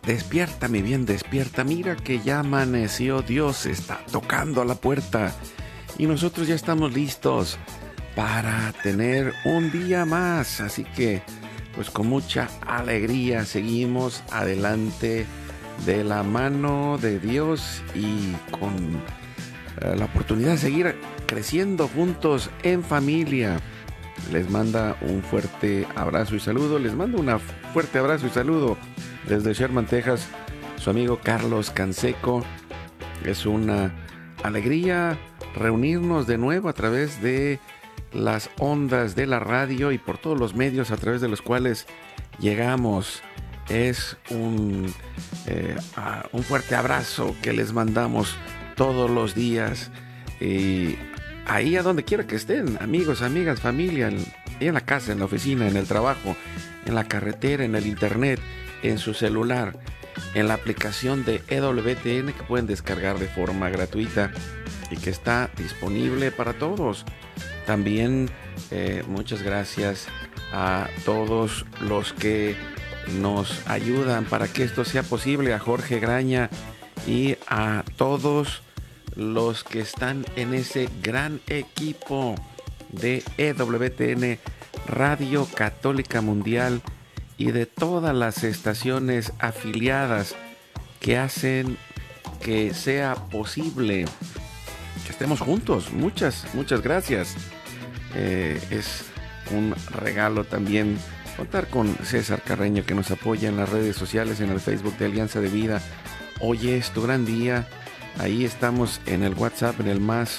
Despierta, mi bien, despierta. Mira que ya amaneció. Dios está tocando a la puerta. Y nosotros ya estamos listos para tener un día más. Así que, pues con mucha alegría seguimos adelante de la mano de Dios y con la oportunidad de seguir creciendo juntos en familia. Les manda un fuerte abrazo y saludo. Les mando un fuerte abrazo y saludo desde Sherman, Texas, su amigo Carlos Canseco. Es una alegría reunirnos de nuevo a través de las ondas de la radio y por todos los medios a través de los cuales llegamos. Es un fuerte abrazo que les mandamos todos los días. Y ahí a donde quiera que estén, amigos, amigas, familia, en la casa, en la oficina, en el trabajo, en la carretera, en el internet, en su celular, en la aplicación de EWTN que pueden descargar de forma gratuita y que está disponible para todos. También muchas gracias a todos los que nos ayudan para que esto sea posible, a Jorge Graña y a todos los que están en ese gran equipo de EWTN Radio Católica Mundial y de todas las estaciones afiliadas que hacen que sea posible que estemos juntos. Muchas gracias. Es un regalo también contar con César Carreño, que nos apoya en las redes sociales, en el Facebook de Alianza de Vida. Hoy es tu gran día. Ahí estamos en el WhatsApp, en el más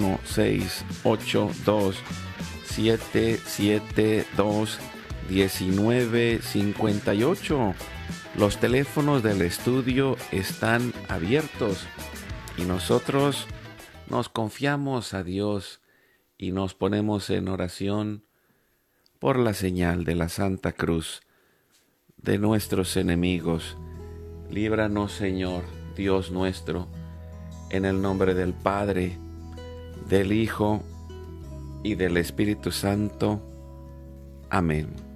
1-682-772-1958. Los teléfonos del estudio están abiertos y nosotros nos confiamos a Dios y nos ponemos en oración por la señal de la Santa Cruz de nuestros enemigos. Líbranos, Señor, Dios nuestro, en el nombre del Padre, del Hijo y del Espíritu Santo. Amén.